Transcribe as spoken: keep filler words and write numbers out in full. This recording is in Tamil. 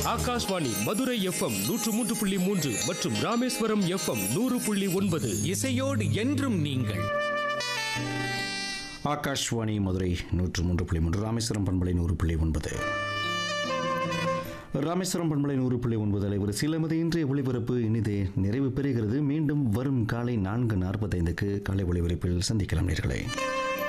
ஆகாஷ்வாணி மதுரை எஃப்எம் நூற்று மூன்று புள்ளி மூன்று மற்றும் ராமேஸ்வரம் எஃப்எம் நூறு புள்ளி ஒன்பது. இசையோடு என்றும் நீங்கள். ஆகாஷ்வாணி மதுரை நூற்று மூன்று புள்ளி மூன்று, ராமேஸ்வரம் பண்பலை நூறு புள்ளி ஒன்பது. ராமேஸ்வரம் பண்பலை நூறு புள்ளி ஒன்பது அலைவரிசையில் நமது இன்றைய ஒளிபரப்பு இனிதே நிறைவு பெறுகிறது. மீண்டும் வரும் காலை நான்கு நாற்பத்தைந்துக்கு காலை ஒளிபரப்பில் சந்திக்கலாம் நேயர்களே.